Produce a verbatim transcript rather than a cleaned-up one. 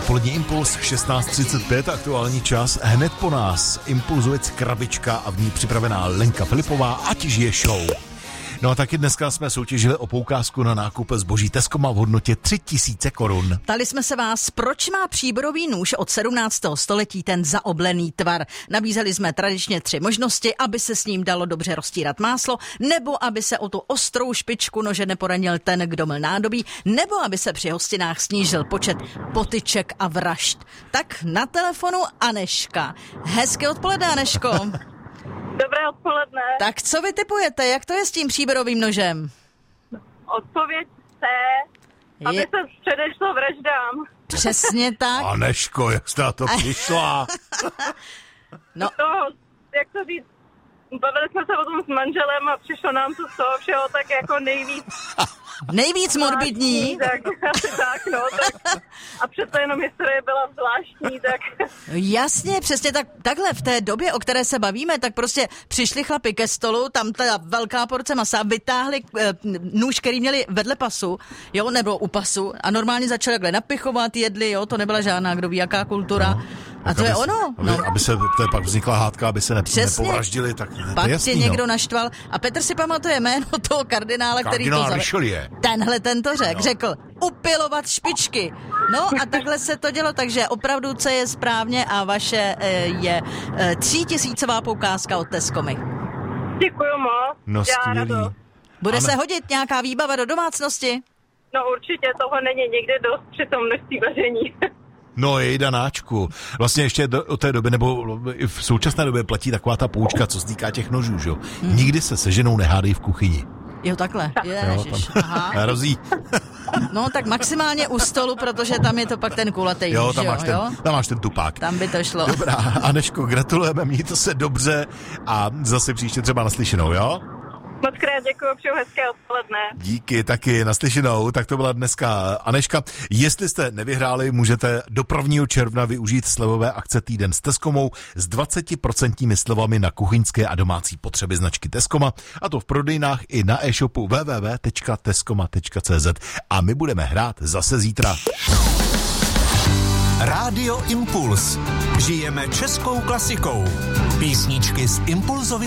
Odpolední Impuls šestnáct třicet pět, aktuální čas. Hned po nás Impulzujec krabička a v ní připravená Lenka Filipová, ať žije show. No a taky dneska jsme soutěžili o poukázku na nákup zboží Tescoma v hodnotě tři tisíce korun. Ptali jsme se vás, proč má příborový nůž od sedmnáctého století ten zaoblený tvar. Nabízeli jsme tradičně tři možnosti, aby se s ním dalo dobře roztírat máslo, nebo aby se o tu ostrou špičku nože neporanil ten, kdo ml nádobí, nebo aby se při hostinách snížil počet potyček a vražd. Tak na telefonu Aneška. Hezké odpoledne, Aneško. Dobré odpoledne. Tak co vy tipujete, jak to je s tím příborovým nožem? Odpověď C, aby je... se předešlo vraždám. Přesně tak. Aneško, jak jste na to přišla? No. To, jak to říct, bavili jsme se o tom s manželem a přišlo nám to z toho všeho tak jako nejvíc. Nejvíc morbidní. Tak, tak, no, tak. A přece jenom historie byla zvláštní, tak... Jasně, přesně tak, takhle v té době, o které se bavíme, tak prostě přišli chlapi ke stolu, tam ta velká porce masa, vytáhli e, nůž, který měli vedle pasu, jo, nebo u pasu a normálně začali takhle napichovat, jedli, jo, to nebyla žádná, kdo ví, jaká kultura. No, a to aby, je ono. Aby, no. aby se, to je pak vznikla hádka, aby se ne, nepovraždili, tak to pak je jasný, tě někdo no. naštval. A Petr si pamatuje jméno toho kardinála, který Kardinál to Richelieu. Tenhle ten to řekl, no. řekl upilovat špičky. No a takhle se to dělo, takže opravdu co je správně a vaše e, je e, třítisícová poukázka od Tescomy. Děkuju moc. No skvělý. Bude Ano. se hodit nějaká výbava do domácnosti? No určitě, toho není nikdy dost při tom množství vaření. No jej danáčku. Vlastně ještě do, od té doby, nebo i v současné době platí taková ta poučka, co se týká těch nožů, že jo. Hmm. Nikdy se se ženou nehádej v kuchyni. Jo, takhle. Ježiš. Aha. Hrozí. No, tak maximálně u stolu, protože tam je to pak ten kulatý. Jo, tam jo, máš, ten, jo? tam máš ten tupák. Tam by to šlo. Dobrá, Aneško, gratulujeme, mějte se dobře a zase příště třeba naslyšenou, jo? Moc krát děkuju, přeju hezké odpoledne. Díky, taky naslyšenou. Tak to byla dneska Aneška. Jestli jste nevyhráli, můžete do prvního června využít slevové akce Týden s Tescomou s dvacet procent slevami na kuchyňské a domácí potřeby značky Tescoma, a to v prodejnách i na e-shopu w w w tečka tescoma tečka c z. A my budeme hrát zase zítra. Rádio Impuls. Žijeme českou klasikou. Písničky z Impulzovy